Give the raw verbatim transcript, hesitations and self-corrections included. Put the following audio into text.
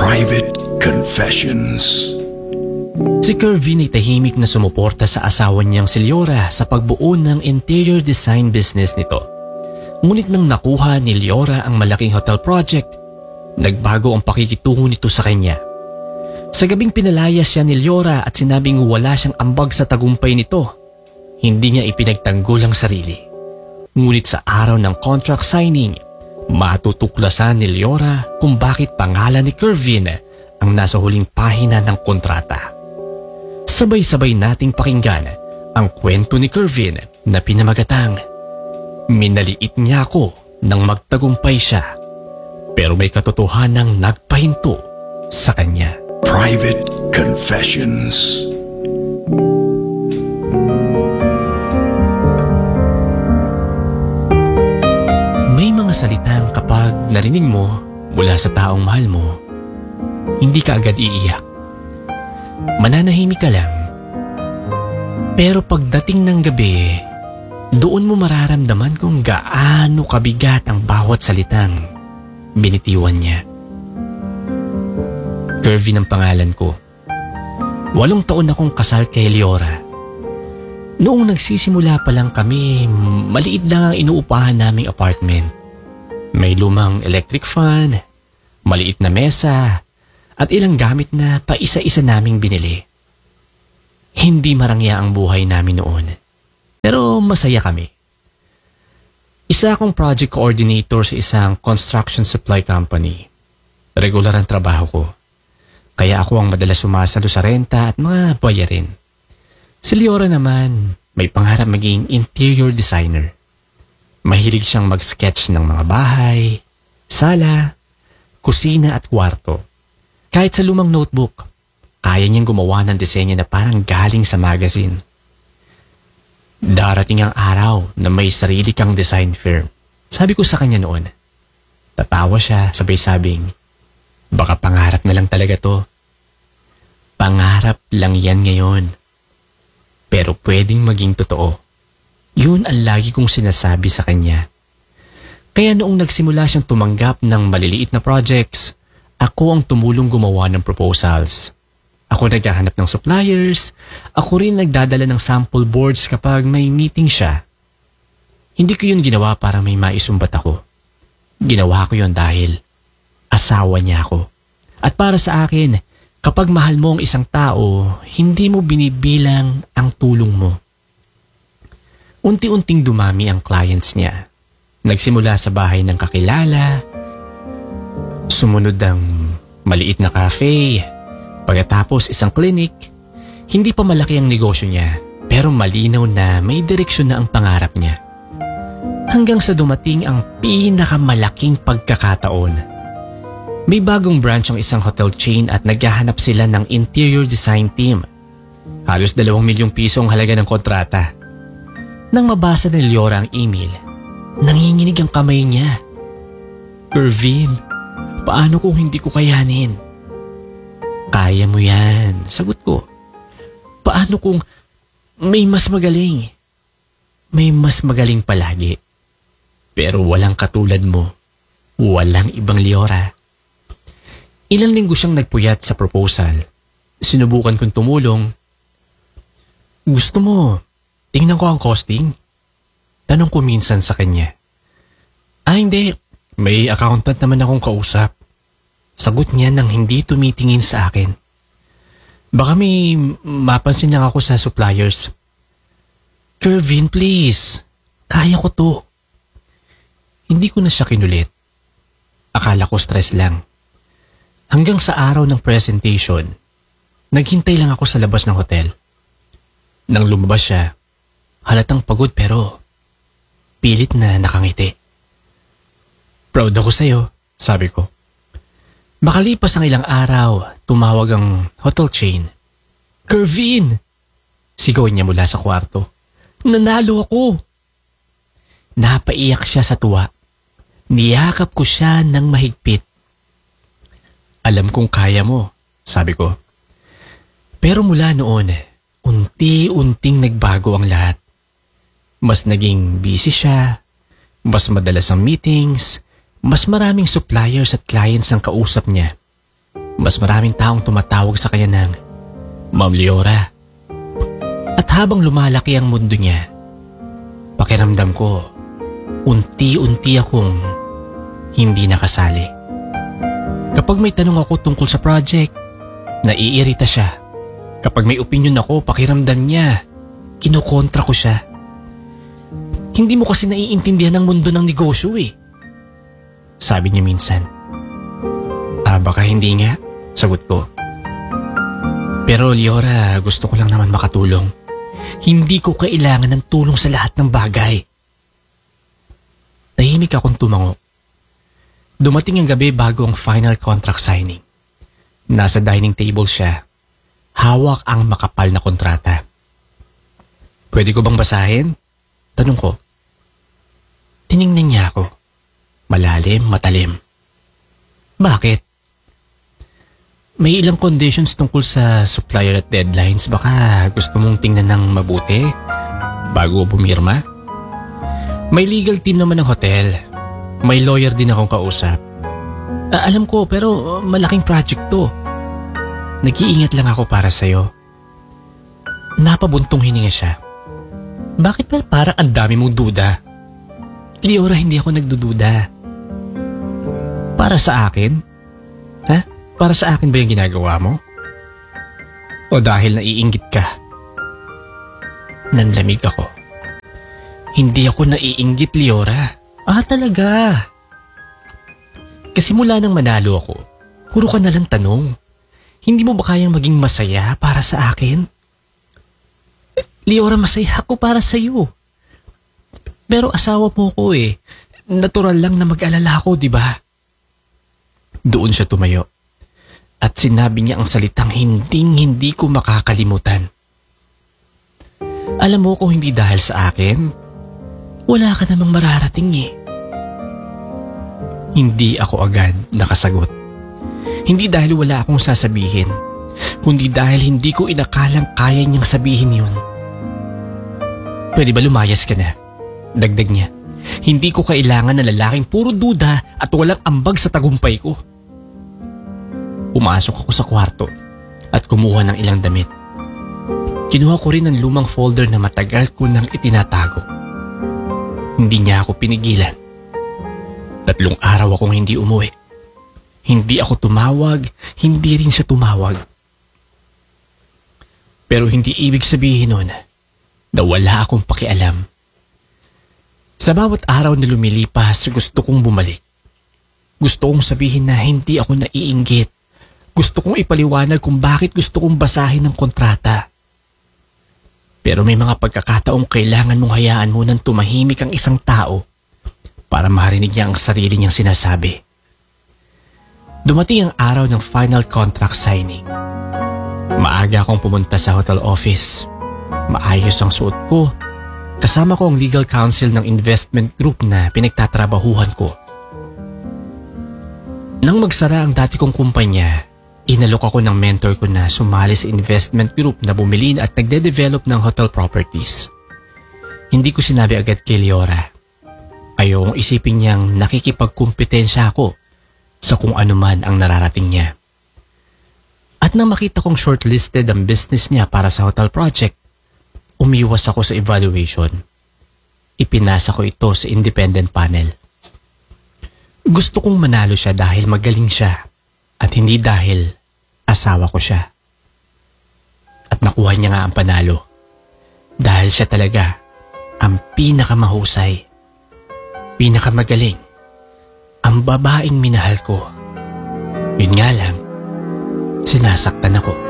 Private Confessions. Si Kervin ay tahimik na sumuporta sa asawa niyang si Leora sa pagbuo ng interior design business nito. Ngunit nang nakuha ni Leora ang malaking hotel project, nagbago ang pakikitungo nito sa kanya. Sa gabing pinalaya siya ni Leora at sinabing wala siyang ambag sa tagumpay nito. Hindi niya ipinagtanggol ang sarili. Ngunit sa araw ng contract signing, matutuklasan ni Leora kung bakit pangalan ni Kervin ang nasa huling pahina ng kontrata. Sabay-sabay nating pakinggan ang kwento ni Kervin na pinamagatang minaliit niya ako nang magtagumpay siya, pero may katotohanang nagpahinto sa kanya. Private Confessions. May mga salitang kapag narinig mo mula sa taong mahal mo, hindi ka agad iiyak. Mananahimik ka lang. Pero pagdating ng gabi, doon mo mararamdaman kung gaano kabigat ang bawat salitang binitiwan niya. Kervin ang pangalan ko. Walong taon akong kasal kay Leora. Noong nagsisimula pa lang kami, maliit lang ang inuupahan naming apartment. May lumang electric fan, maliit na mesa, at ilang gamit na paisa-isa naming binili. Hindi marangya ang buhay namin noon, pero masaya kami. Isa akong project coordinator sa isang construction supply company. Regular ang trabaho ko, kaya ako ang madalas sumasalo sa renta at mga bayarin. Si Leora naman may pangarap maging interior designer. Mahilig siyang mag-sketch ng mga bahay, sala, kusina at kwarto. Kahit sa lumang notebook, kaya niyang gumawa ng disenyo na parang galing sa magazine. Darating ang araw na may sarili kang design firm. Sabi ko sa kanya noon. Tatawa siya, sabay sabing, baka pangarap na lang talaga to. Pangarap lang yan ngayon. Pero pwedeng maging totoo. Yun ang lagi kong sinasabi sa kanya. Kaya noong nagsimula siyang tumanggap ng maliliit na projects, ako ang tumulong gumawa ng proposals. Ako naghahanap ng suppliers, ako rin nagdadala ng sample boards kapag may meeting siya. Hindi ko yun ginawa para may maisumbat ako. Ginawa ko yun dahil asawa niya ako. At para sa akin, kapag mahal mo ang isang tao, hindi mo binibilang ang tulong mo. Unti-unting dumami ang clients niya. Nagsimula sa bahay ng kakilala, sumunod ang maliit na cafe, pagkatapos isang clinic. Hindi pa malaki ang negosyo niya, pero malinaw na may direksyon na ang pangarap niya. Hanggang sa dumating ang pinakamalaking pagkakataon. May bagong branch ang isang hotel chain at naghahanap sila ng interior design team. Halos dalawang milyong piso ang halaga ng kontrata. Nang mabasa ni Leora ang email, nanginginig ang kamay niya. Kervin, paano kung hindi ko kayanin? Kaya mo yan, sagot ko. Paano kung may mas magaling? May mas magaling palagi. Pero walang katulad mo. Walang ibang Leora. Ilang linggo siyang nagpuyat sa proposal. Sinubukan kong tumulong. Gusto mo, tingnan ko ang costing? Tanong ko minsan sa kanya. Ah, hindi. May accountant naman akong kausap. Sagot niya nang hindi tumitingin sa akin. Baka may mapansin lang ako sa suppliers. Kervin, please. Kaya ko to. Hindi ko na siya kinulit. Akala ko stress lang. Hanggang sa araw ng presentation, naghintay lang ako sa labas ng hotel. Nang lumabas siya, halatang pagod pero pilit na nakangiti. Proud ako sa'yo, sabi ko. Makalipas ang ilang araw, tumawag ang hotel chain. Kervin! Sigaw niya mula sa kwarto. Nanalo ako! Napaiyak siya sa tuwa. Niyakap ko siya ng mahigpit. Alam kong kaya mo, sabi ko. Pero mula noon, unti-unting nagbago ang lahat. Mas naging busy siya, mas madalas ang meetings, mas maraming suppliers at clients ang kausap niya. Mas maraming taong tumatawag sa kanya ng Ma'am Leora. At habang lumalaki ang mundo niya, pakiramdam ko, unti-unti akong hindi nakasali. Kapag may tanong ako tungkol sa project, naiirita siya. Kapag may opinion ako, pakiramdam niya, kinukontra ko siya. Hindi mo kasi naiintindihan ang mundo ng negosyo eh. Sabi niya minsan. Ah, baka hindi nga, sagot ko. Pero Leora, gusto ko lang naman makatulong. Hindi ko kailangan ng tulong sa lahat ng bagay. Tahimik akong tumango. Dumating ang gabi bago ang final contract signing. Nasa dining table siya. Hawak ang makapal na kontrata. Pwede ko bang basahin? Tanong ko. Tiningnan niya ako. Malalim, matalim. Bakit? May ilang conditions tungkol sa supplier at deadlines. Baka gusto mong tingnan ng mabuti bago bumirma? May legal team naman ng hotel. May lawyer din akong kausap. Ah, alam ko pero malaking project to. Nag-iingat lang ako para sa'yo. Napabuntong hininga siya. Bakit ba parang ang dami mong duda? Leora, hindi ako nagdududa. Para sa akin? Ha? Para sa akin ba yung ginagawa mo? O dahil naiinggit ka? Nanlamig ako. Hindi ako naiinggit, Leora. Ah, talaga? Kasi mula nang manalo ako, puro ka nalang tanong. Hindi mo ba kayang maging masaya para sa akin? Leora, masaya ako para sa'yo. Pero asawa mo ko eh. Natural lang na mag-alala ako, di ba? Doon siya tumayo. At sinabi niya ang salitang hinding-hindi ko makakalimutan. Alam mo kung hindi dahil sa akin, wala ka namang mararating eh. Hindi ako agad nakasagot. Hindi dahil wala akong sasabihin, kundi dahil hindi ko inakalang kaya niyang sabihin yun. Pwede ba lumayas ka na? Dagdag niya. Hindi ko kailangan na lalaking puro duda at walang ambag sa tagumpay ko. Pumasok ako sa kwarto at kumuha ng ilang damit. Kinuha ko rin ang lumang folder na matagal ko nang itinatago. Hindi niya ako pinigilan. Tatlong araw akong hindi umuwi. Hindi ako tumawag, hindi rin siya tumawag. Pero hindi ibig sabihin nun na wala akong pakialam. Sa bawat araw na lumilipas, gusto kong bumalik. Gusto kong sabihin na hindi ako naiinggit. Gusto kong ipaliwanag kung bakit gusto kong basahin ng kontrata. Pero may mga pagkakataong kailangan mong hayaan mo nang tumahimik ang isang tao para marinig niya ang sarili niyang sinasabi. Dumating ang araw ng final contract signing. Maaga akong pumunta sa hotel office. Maayos ang suot ko. Kasama ko ang legal counsel ng investment group na pinagtatrabahuhan ko. Nang magsara ang dati kong kumpanya, inalok ako ng mentor ko na sumali sa investment group na bumili at nagde-develop ng hotel properties. Hindi ko sinabi agad kay Leora. Ayokong isipin niyang nakikipagkumpetensya ako sa kung ano man ang nararating niya. At nang makita kong shortlisted ang business niya para sa hotel project, umiwas ako sa evaluation. Ipinasa ko ito sa independent panel. Gusto kong manalo siya dahil magaling siya at hindi dahil asawa ko siya. At nakuha niya nga ang panalo dahil siya talaga ang pinakamahusay, pinakamagaling, ang babaeng minahal ko. Yun nga lang, sinasaktan ako.